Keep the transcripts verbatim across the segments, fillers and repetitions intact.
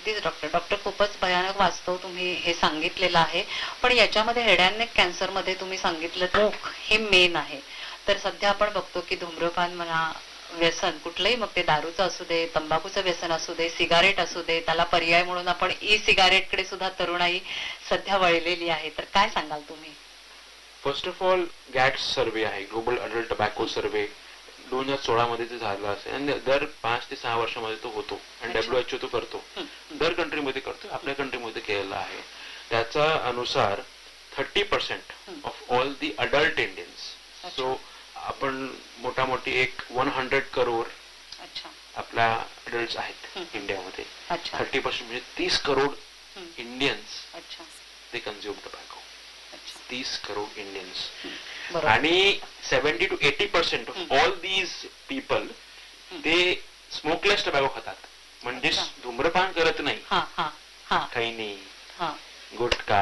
अगदीच doctor doctor खूपच भयानक वास्तव तुम्ही हे सांगितलेलं आहे. पण याच्यामध्ये हेड अँड नेक कॅन्सर मध्ये तुम्ही सांगितलं तर हे मेन आहे. तर सध्या आपण बघतो की धूम्रपान म्हणा, व्यसन कुठलंही, मग ते दारूचं असू दे, तंबाखूचं व्यसन असू दे, सिगारेट असू दे, त्याला पर्याय म्हणून आपण ई सिगारेटकडे सुद्धा तरुणाई सध्या वळलेली आहे. तर काय सांगाल तुम्ही? फर्स्ट ऑफ ऑल गॅट्स सर्वे आहे, ग्लोबल अडल्ट टबॅको सर्वे दोन हजार सोळा मध्ये ते झालं असेल आणि दर पाच ते सहा वर्षामध्ये तो होतो आणि डब्ल्यू एच ओ तो करतो, दर कंट्रीमध्ये करतो, आपल्या कंट्रीमध्ये केलेला आहे. त्याच्या अनुसार thirty percent of all the adult Indians, so आपण मोठा मोठी एक वन हंड्रेड करोड आपल्या अडल्ट आहेत इंडियामध्ये, थर्टी पर्सेंट म्हणजे तीस करोड इंडियन्स ते कन्झ्युम टबॅको, तीस करोड इंडियन्स. आणि seventy two eighty percent of all these people ते स्मोकलेस टबॅको खातात, म्हणजे धूम्रपान करत नाही, खैनी, गुटखा,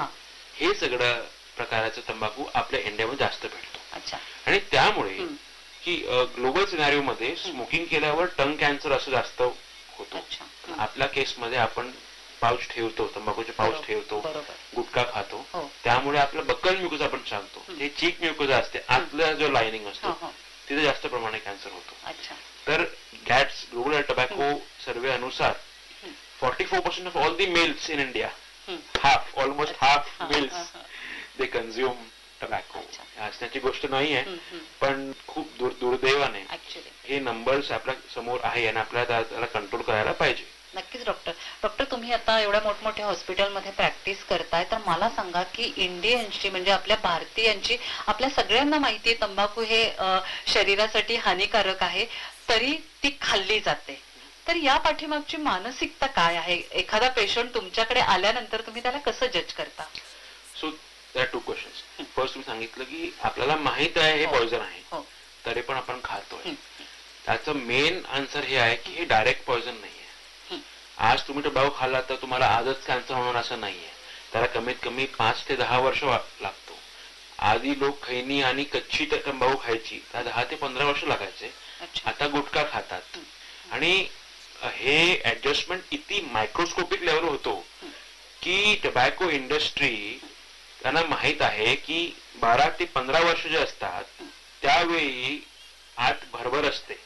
हे सगळं प्रकारचं तंबाखू आपल्या इंडियामध्ये जास्त भेटतो. आणि त्यामुळे की ग्लोबल सिनारिओ मध्ये स्मोकिंग केल्यावर टंग कॅन्सर असं जास्त होतो. आपल्या केसमध्ये आपण पाऊच ठेवतो, तंबाखूचे पाऊच ठेवतो, गुटखा खातो, त्यामुळे आपलं बक्कल म्युकोजा आपण सांगतो, हे चीक म्युकोजा असते, आतला जो लाइनिंग असतो तिथे जास्त प्रमाणे कॅन्सर होतो. तर गॅट्स ग्लोबल टबॅको सर्वे अनुसार forty four percent of all the males in India, half almost half mails they consume tobacco. हसण्याची गोष्ट नाही आहे, पण खूप दूर दुर्दैवाने हे नंबर्स आपल्या समोर आहे आणि आपल्याला त्याला कंट्रोल करायला पाहिजे. नक्कीच डॉक्टर. डॉक्टर तुम्ही आता एवढ्या मोठमोठ्या हॉस्पिटलमध्ये प्रॅक्टिस करताय, तर मला सांगा की इंडियन्सची म्हणजे आपल्या भारतीयांची, आपल्या सगळ्यांना माहिती आहे तंबाखू हे शरीरासाठी हानिकारक आहे, तरी ती खाल्ली जाते. तर या पाठीमागची मानसिकता काय आहे? एखादा पेशंट तुमच्याकडे आल्यानंतर तुम्ही त्याला कसं जज करता? So there R to questions. First तुम्ही सांगितलं की आपल्याला माहित आहे हे पॉइझन आहे, तरी पण आपण खातोय. त्याचं मेन आन्सर हे आहे की हे डायरेक्ट पॉइझन नाही. आज तुम्ही टबॅको खाल्ला तर तुम्हाला आजच कॅन्सर होणार असं नाहीये, त्याला कमीत कमी पाच ते दहा वर्ष लागतो. आधी लोक खैनी आणि कच्ची तंबाखू खायची, त्या दहा ते पंधरा वर्ष लागायचे, आता गुटखा खातात. आणि हे ऍडजस्टमेंट इतकी मायक्रोस्कोपिक लेवल होतो की टबॅको इंडस्ट्री त्यांना माहित आहे की बारा ते पंधरा वर्ष जे असतात त्यावेळी आत भरभर असते,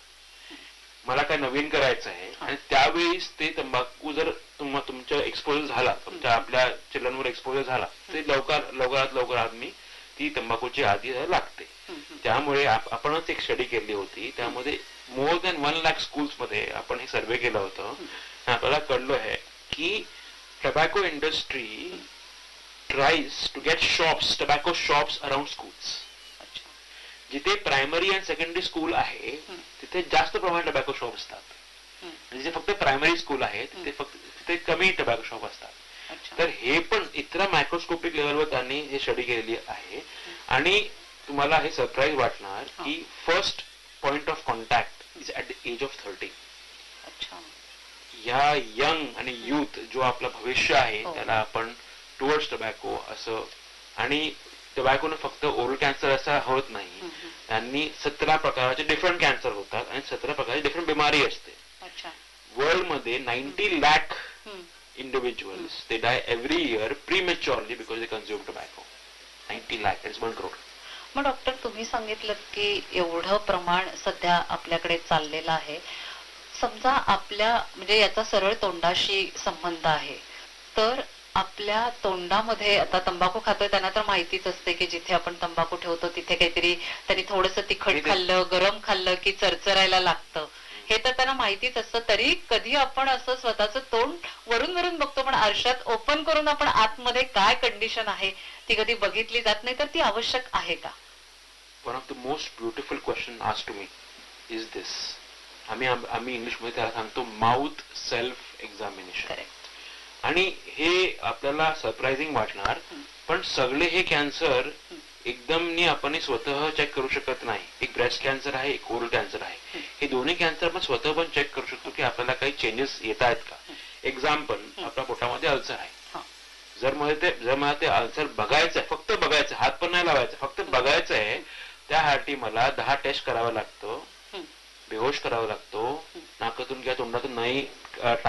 मला काय नवीन करायचं आहे, आणि त्यावेळीच ते तंबाखू जर तुम्हाला तुमच्या एक्सपोजर झाला, तुमच्या आपल्या चिल्ड्रनवर एक्सपोजर झाला, ते लवकर लवकरात लवकर आदमी ती तंबाखूची आधी लागते. त्यामुळे आपणच एक स्टडी केली होती, त्यामध्ये more than one lakh schools मध्ये आपण हे सर्वे केलं होतं. आपल्याला कळलं आहे की tobacco industry tries to get shops, tobacco shops around schools. जिथे प्रायमरी आणि सेकंडरी स्कूल आहे तिथे जास्त प्रमाणात टबॅको शॉप असतात, जिथे फक्त प्रायमरी स्कूल आहे तिथे फक्त तिथे कमी टबॅको शॉप असतात. तर हे पण इतरा मायक्रोस्कोपिक लेवलवर त्यांनी हे स्टडी केलेली आहे. आणि तुम्हाला हे सरप्राईज वाटणार की first point of contact is at the age of thirty. या यंग आणि युथ जो आपलं भविष्य आहे त्याला आपण टुवर्ड्स टबॅको असं, आणि टबॅकोने फक्त ओरल कॅन्सर असा होत नाही, त्यांनी सतरा प्रकारचे डिफरंट कॅन्सर होतात आणि सतरा प्रकारची डिफरंट बिमारी असते. वर्ल्ड मध्ये ninety lakh individuals they dye every year प्रीमॅच्युअरली because they consume tobacco. Ninety lakh is one crore. मग डॉक्टर तुम्ही सांगितलं की एवढं प्रमाण सध्या आपल्याकडे चाललेलं आहे, समजा आपल्या म्हणजे याचा सरळ तोंडाशी संबंध आहे, तर आपल्या तोंडामध्ये आता तंबाखू खातोय त्यांना तर माहितीच असते की जिथे आपण तंबाखू ठेवतो तिथे काहीतरी त्यांनी थोडंसं तिखट खाल्लं, गरम खाल्लं की चरचरायला लागतं, हे तर त्यांना माहितीच असतं. तरी कधी आपण असं स्वतःचं तोंड वरून वरून बघतो, पण आरशात ओपन करून आपण आतमध्ये काय कंडिशन आहे ती कधी बघितली जात नाही. तर ती आवश्यक आहे का? One of the most beautiful question asked to me is दिस. आम्ही आम्ही इंग्लिशमध्ये त्याला सांगतो माउथ सेल्फ एक्झामिनेशन. आणि हे आपल्याला सरप्राइझिंग वाटणार, पण सगळे हे कॅन्सर एकदम नी आपण स्वतः चेक करू शकत नाही. एक ब्रेस्ट कॅन्सर आहे, एक ओरल कॅन्सर आहे, हे दोन्ही कॅन्सर आपण स्वतः पण चेक करू शकतो की आपल्याला काही चेंजेस येत आहेत का. एक्झाम्पल, आपल्या पोटामध्ये अल्सर आहे, जर मला ते जर मला ते अल्सर बघायचं आहे, फक्त बघायचं, हात पण नाही लावायचं, फक्त बघायचं आहे, त्यासाठी मला दहा टेस्ट करावं लागतं, बेहोश करावं लागतो, नाकातून किंवा तोंडातून नाही